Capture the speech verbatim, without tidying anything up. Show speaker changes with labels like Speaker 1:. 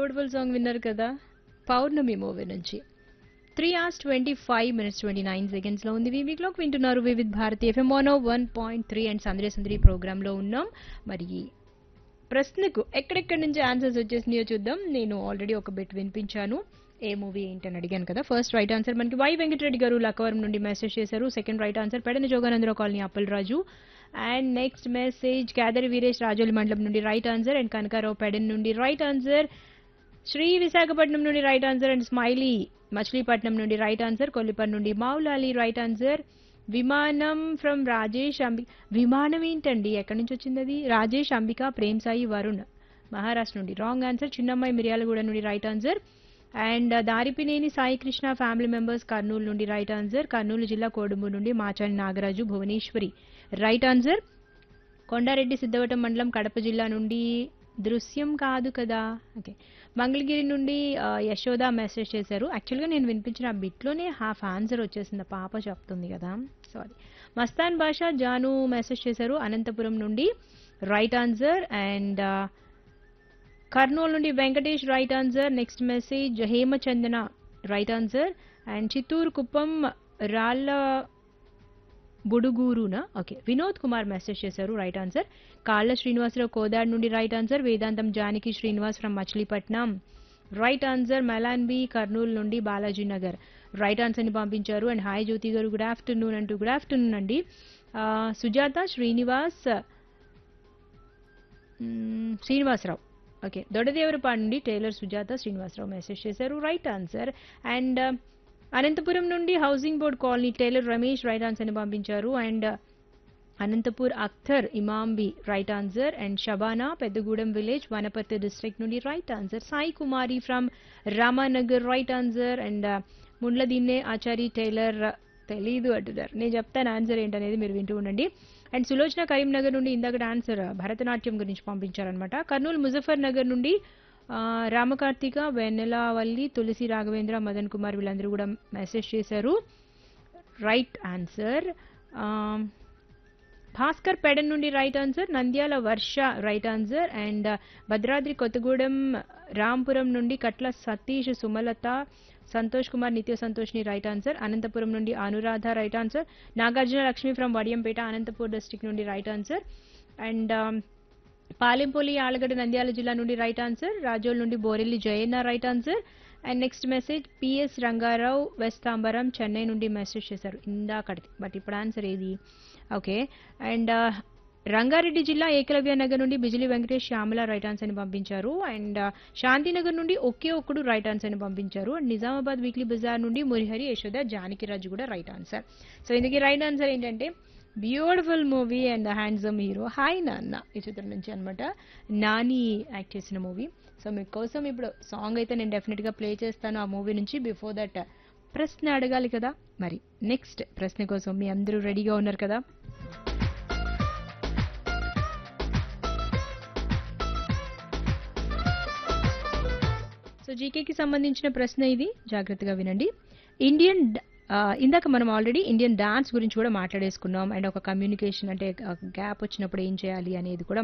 Speaker 1: Beautiful song విన్నారు కదా, పౌర్ణమి movie నుంచి. Three hours twenty five minutes twenty nine seconds లో ఉంది వీవీ క్లాక్. వింటున్నారు Vividh Bharati FM mono one point three and సందరి సందరి programme లో ఉన్నాం. మరి ప్రశ్నకు ఎక్కడెక్కడి నుంచి ఆన్సర్స్ వచ్చేసినాయో చూద్దాం. నేను ఆల్రెడీ ఒక బిట్ వినిపించాను, ఏ మూవీ ఏంటని అడిగాను కదా. ఫస్ట్ రైట్ ఆన్సర్ మనకి వై వెంకటరెడ్డి గారు లక్కవరం నుండి మెసేజ్ చేశారు. Second right answer Pedana Jogananda Rao colony Appalaraju. And next message Kedari Veeresh Rajoli మండలం నుండి right answer. And Kanakarao Pedana నుండి రైట్ ఆన్సర్. శ్రీ విశాఖపట్నం నుండి right answer. And smiley Machilipatnam నుండి రైట్ ఆన్సర్. కొల్లిపర్ నుండి మౌలాలి రైట్ ఆన్సర్. విమానం ఫ్రమ్ రాజేష్ అంబి విమానం ఏంటండి, ఎక్కడి నుంచి వచ్చింది అది? రాజేష్ అంబిక ప్రేమ్ సాయి వరుణ్ మహారాష్ట్ర నుండి రాంగ్ ఆన్సర్. చిన్నమ్మాయి మిర్యాలగూడ నుండి right answer. And Daripineni Sai Krishna family members Kurnool నుండి రైట్ ఆన్సర్. కర్నూలు జిల్లా కోడుమూరు నుండి మాచాని నాగరాజు భువనేశ్వరి రైట్ ఆన్సర్. కొండారెడ్డి సిద్ధవటం మండలం కడప జిల్లా నుండి దృశ్యం కాదు కదా, ఓకే. మంగళగిరి నుండి ఆ, యశోద మెసేజ్ చేశారు. యాక్చువల్గా నేను వినిపించిన ఆ బిట్లోనే హాఫ్ ఆన్సర్ వచ్చేసింది, పాప చెప్తుంది కదా, సారీ. మస్తాన్ బాషా జాను మెసేజ్ చేశారు అనంతపురం నుండి రైట్ ఆన్సర్. అండ్ కర్నూలు నుండి Venkatesh right answer. Next message Hemachandana right answer. And Chittoor Kuppam రాళ్ళ బుడుగూరునా, ఓకే. వినోద్ కుమార్ మెసేజ్ చేశారు రైట్ ఆన్సర్. కాళ్ళ శ్రీనివాసరావు కోదాడ్ నుండి right answer. Vedantam Janaki Srinivas from Machilipatnam right answer. Malan B Kurnool నుండి బాలాజీ నగర్ రైట్ ఆన్సర్ ని పంపించారు. అండ్ హాయ్ జ్యోతి గారు గుడ్ ఆఫ్టర్నూన్ అంటూ గుడ్ ఆఫ్టర్నూన్ అండి. ఆ, సుజాత శ్రీనివాస్ మ్, శ్రీనివాసరావు, ఓకే. దొడదేవరపాడు నుండి టైలర్ సుజాత శ్రీనివాసరావు మెసేజ్ చేశారు రైట్ ఆన్సర్. అండ్ అనంతపురం నుండి housing board colony tailor Ramesh right answer ని పంపించారు. And Anantapur Akhtar Imambi right answer. And Shabana Peddagudem village Wanaparthy district నుండి right answer. Sai Kumari from Ramanagar right answer. And ముండ్ల దీన్నే ఆచారి టైలర్ తెలీదు అంటున్నారు, నేను చెప్తాను ఆన్సర్ ఏంటనేది మీరు వింటూ ఉండండి. అండ్ సులోచన కరీంనగర్ నుండి ఇందాక ఆన్సర్ భరతనాట్యం గురించి పంపించారనమాట. కర్నూలు ముజఫర్ నగర్ నుండి ఆ, రామకార్తిక వెన్నెలవల్లి తులసి రాఘవేంద్ర మదన్ కుమార్ వీళ్ళందరూ కూడా మెసేజ్ చేశారు రైట్ ఆన్సర్. భాస్కర్ పెడన్ నుండి right answer. Nandyal Varsha right answer. And Bhadradri Kothagudem Rampuram నుండి కట్ల సతీష్ సుమలత సంతోష్ కుమార్ నిత్య సంతోష్ని రైట్ ఆన్సర్. అనంతపురం నుండి Anuradha right answer. Nagarjuna Lakshmi from Vadiyampeta Anantapur district నుండి right answer. And Palempalli Allagadda Nandyal జిల్లా నుండి రైట్ ఆన్సర్. రాజోల్ నుండి Borelli Jayanna right answer. And next message PS Rangarao west Tambaram Chennai నుండి మెసేజ్ చేశారు ఇందాకటి, బట్ ఇప్పుడు ఆన్సర్ ఏది, ఓకే. అండ్ రంగారెడ్డి జిల్లా ఏకలవ్య నగర్ నుండి బిజిలి వెంకటేష్ శ్యామల రైట్ ఆన్సర్ ని పంపించారు. అండ్ శాంతినగర్ నుండి ఒకే ఒక్కడు రైట్ ఆన్సర్ ని పంపించారు. అండ్ నిజామాబాద్ వీక్లీ బజార్ నుండి మురిహరి యశోద జానకిరాజు కూడా రైట్ ఆన్సర్. సో ఇందుకు రైట్ ఆన్సర్ ఏంటంటే beautiful movie and handsome hero hi నాన్న ఈ చిత్రం నుంచి అనమాట, నాని యాక్ట్ చేసిన మూవీ. సో మీకోసం ఇప్పుడు సాంగ్ అయితే నేను డెఫినెట్ గా ప్లే చేస్తాను ఆ మూవీ నుంచి. బిఫోర్ దట్ ప్రశ్న అడగాలి కదా, మరి నెక్స్ట్ ప్రశ్న కోసం మీ అందరూ రెడీగా ఉన్నారు కదా. సో జీకేకి సంబంధించిన ప్రశ్న ఇది, జాగ్రత్తగా వినండి. ఇండియన్ ఆ, ఇందాక మనం ఆల్రెడీ ఇండియన్ డాన్స్ గురించి కూడా మాట్లాడేసుకున్నాం. అండ్ ఒక కమ్యూనికేషన్ అంటే గ్యాప్ వచ్చినప్పుడు ఏం చేయాలి అనేది కూడా